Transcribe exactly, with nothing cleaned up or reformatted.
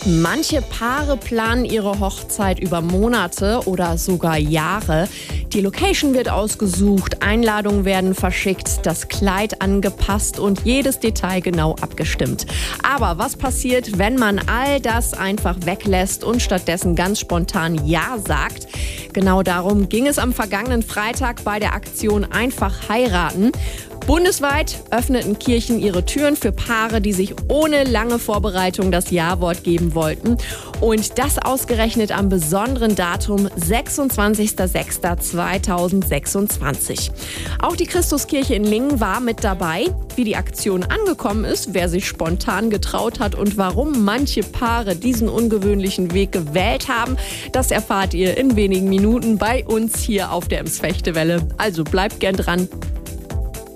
Manche Paare planen ihre Hochzeit über Monate oder sogar Jahre. Die Location wird ausgesucht, Einladungen werden verschickt, das Kleid angepasst und jedes Detail genau abgestimmt. Aber was passiert, wenn man all das einfach weglässt und stattdessen ganz spontan Ja sagt? Genau darum ging es am vergangenen Freitag bei der Aktion Einfach heiraten. Bundesweit öffneten Kirchen ihre Türen für Paare, die sich ohne lange Vorbereitung das Ja-Wort geben wollten. Und das ausgerechnet am besonderen Datum sechsundzwanzigster sechster zweitausendsechsundzwanzig. Auch die Christuskirche in Lingen war mit dabei. Wie die Aktion angekommen ist, wer sich spontan getraut hat und warum manche Paare diesen ungewöhnlichen Weg gewählt haben, das erfahrt ihr in wenigen Minuten bei uns hier auf der Emsfechtewelle. Also bleibt gern dran.